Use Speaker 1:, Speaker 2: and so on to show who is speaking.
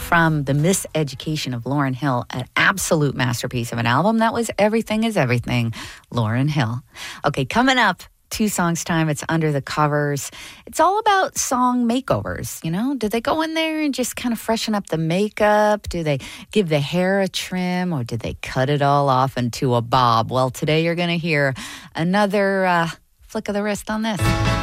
Speaker 1: from the Miseducation of Lauryn Hill, an absolute masterpiece of an album. That was Everything is Everything, Lauryn Hill. Okay, coming up, 2 songs time. It's Under the Covers. It's all about song makeovers, you know? Do they go in there and just kind of freshen up the makeup? Do they give the hair a trim, or do they cut it all off into a bob? Well, today you're going to hear another flick of the wrist on this.